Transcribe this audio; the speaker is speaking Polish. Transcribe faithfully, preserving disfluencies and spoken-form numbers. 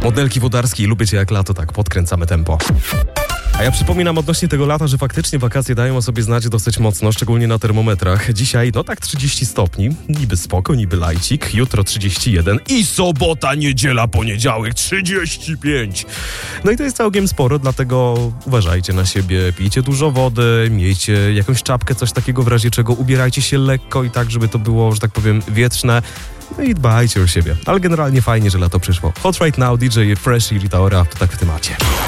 Modelki Włodarskiej, lubię cię jak lato, tak, podkręcamy tempo. A ja przypominam odnośnie tego lata, że faktycznie wakacje dają o sobie znać dosyć mocno, szczególnie na termometrach. Dzisiaj, no tak trzydzieści stopni, niby spoko, niby lajcik, jutro trzydzieści jeden i sobota, niedziela, poniedziałek trzydzieści pięć. No i to jest całkiem sporo, dlatego uważajcie na siebie, pijcie dużo wody, miejcie jakąś czapkę, coś takiego w razie czego, ubierajcie się lekko i tak, żeby to było, że tak powiem, wietrzne. No i dbajcie o siebie. Ale generalnie fajnie, że lato przyszło. Hot Right Now, D J Fresh i Rita Ora, to tak w temacie.